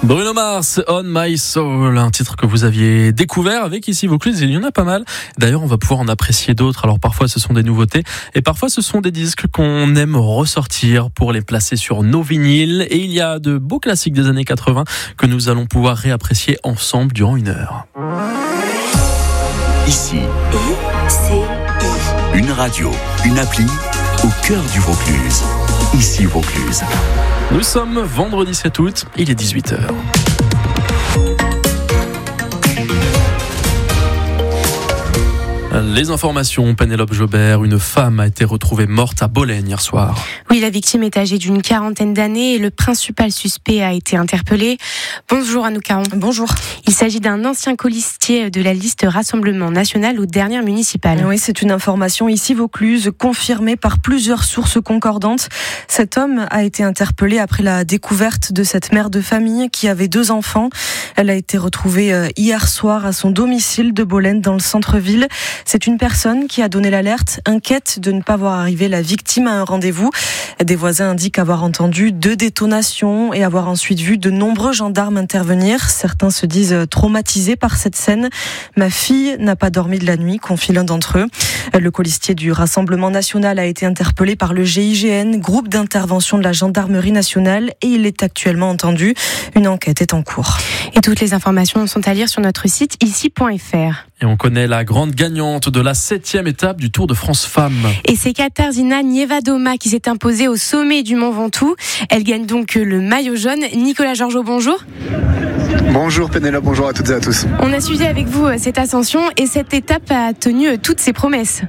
Bruno Mars, On My Soul, un titre que vous aviez découvert avec Ici Vaucluse. Il y en a pas mal. D'ailleurs, on va pouvoir en apprécier d'autres. Alors parfois, ce sont des nouveautés et parfois, ce sont des disques qu'on aime ressortir pour les placer sur nos vinyles. Et il y a de beaux classiques des années 80 que nous allons pouvoir réapprécier ensemble durant 1 heure. Ici, une radio, une appli au cœur du Vaucluse. Ici Vaucluse. Nous sommes vendredi 7 août, il est 18h. Les informations, Pénélope Jobert, une femme a été retrouvée morte à Bolène hier soir. Oui, la victime est âgée d'une 40aine d'années et le principal suspect a été interpellé. Bonjour Anouk Caron. Bonjour. Il s'agit d'un ancien colistier de la liste Rassemblement National aux dernières municipales. Oui, c'est une information ici Vaucluse, confirmée par plusieurs sources concordantes. Cet homme a été interpellé après la découverte de cette mère de famille qui avait 2 enfants. Elle a été retrouvée hier soir à son domicile de Bolène dans le centre-ville. C'est une personne qui a donné l'alerte, inquiète de ne pas voir arriver la victime à un rendez-vous. Des voisins indiquent avoir entendu 2 détonations et avoir ensuite vu de nombreux gendarmes intervenir. Certains se disent traumatisés par cette scène. Ma fille n'a pas dormi de la nuit, confie l'un d'entre eux. Le colistier du Rassemblement National a été interpellé par le GIGN, groupe d'intervention de la Gendarmerie nationale, et il est actuellement entendu. Une enquête est en cours. Et toutes les informations sont à lire sur notre site ici.fr. Et on connaît la grande gagnante de la 7e étape du Tour de France Femmes. Et c'est Katarzyna Niewiadoma qui s'est imposée au sommet du Mont Ventoux. Elle gagne donc le maillot jaune. Nicolas Georgeot, bonjour. Bonjour Pénélope, bonjour à toutes et à tous. On a suivi avec vous cette ascension et cette étape a tenu toutes ses promesses.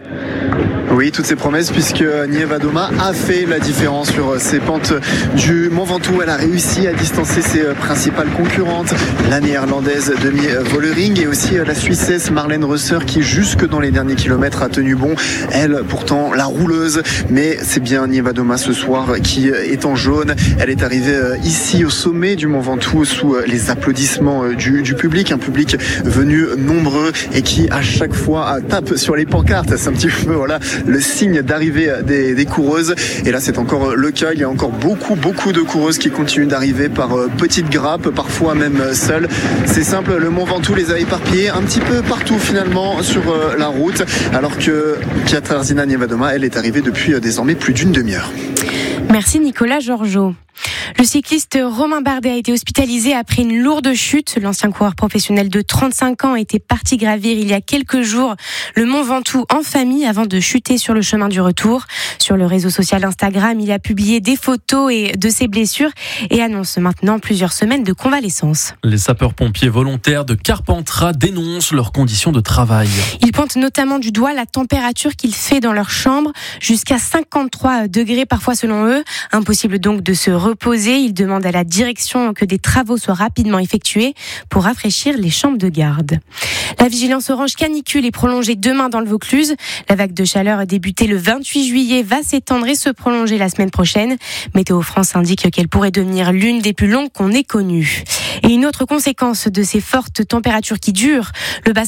Oui, toutes ses promesses, puisque Niewiadoma a fait la différence sur ces pentes du Mont Ventoux. Elle a réussi à distancer ses principales concurrentes, la néerlandaise Demi Vollering et aussi la Suissesse Marlène Reusser qui jusque dans les derniers kilomètres a tenu bon. Elle, pourtant, la rouleuse, mais c'est bien Niewiadoma ce soir qui est en jaune. Elle est arrivée ici au sommet du Mont Ventoux sous les applaudissements du public, un public venu nombreux et qui à chaque fois tape sur les pancartes. C'est un petit peu le signe d'arrivée des coureuses. Et là, c'est encore le cas. Il y a encore beaucoup de coureuses qui continuent d'arriver par petites grappes, parfois même seules. C'est simple, le Mont Ventoux les a éparpillés un petit peu partout finalement sur la route, alors que Katarzyna Niewiadoma, elle est arrivée depuis désormais plus d'une demi-heure. Merci Nicolas Georgeot. Le cycliste Romain Bardet a été hospitalisé après une lourde chute. L'ancien coureur professionnel de 35 ans était parti gravir il y a quelques jours le Mont Ventoux en famille avant de chuter sur le chemin du retour. Sur le réseau social Instagram, il a publié des photos de ses blessures et annonce maintenant plusieurs semaines de convalescence. Les sapeurs-pompiers volontaires de Carpentras dénoncent leurs conditions de travail. Ils pointent notamment du doigt la température qu'il fait dans leur chambre, jusqu'à 53 degrés parfois selon eux. Impossible donc de se reposer. Il demande à la direction que des travaux soient rapidement effectués pour rafraîchir les chambres de garde. La vigilance orange canicule est prolongée demain dans le Vaucluse. La vague de chaleur débutée le 28 juillet va s'étendre et se prolonger la semaine prochaine. Météo France indique qu'elle pourrait devenir l'une des plus longues qu'on ait connues. Et une autre conséquence de ces fortes températures qui durent, le bassin